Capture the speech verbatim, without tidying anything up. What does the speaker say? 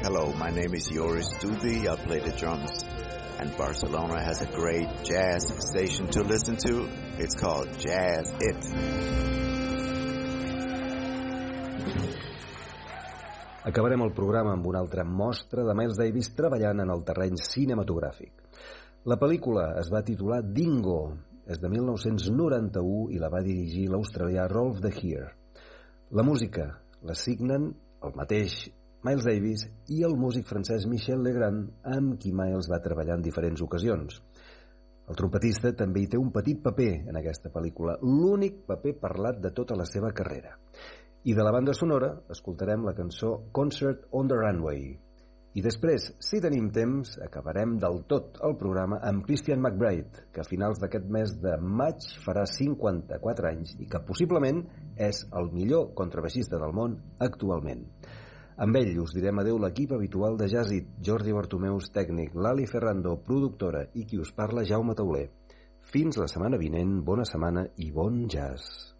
Hello, my name is Joris Duby. I play the drums. And Barcelona has a great jazz station to listen to. It's called Jazz It. Acabarem el programa amb una altra mostra de Miles Davis treballant en el terreny cinematogràfic. La pel·lícula es va titular Dingo, és de mil nou-cents noranta-u i la va dirigir l'australià Rolf de Heer. La música la signen el mateix Miles Davis i el músic francès Michel Legrand, amb qui Miles va treballar en diferents ocasions. El trompetista també hi té un petit paper en aquesta pel·lícula, l'únic paper parlat de tota la seva carrera. I de la banda sonora escoltarem la cançó Concert on the Runway. I després, si tenim temps, acabarem del tot el programa amb Christian McBride, que a finals d'aquest mes de maig farà cinquanta-quatre anys i que possiblement és el millor contrabaixista del món actualment. Amb ell us direm adeu l'equip habitual de Jazz It, Jordi Bartomeus, tècnic, Lali Ferrando, productora, i qui us parla, Jaume Tauler. Fins la setmana vinent, bona setmana i bon jazz.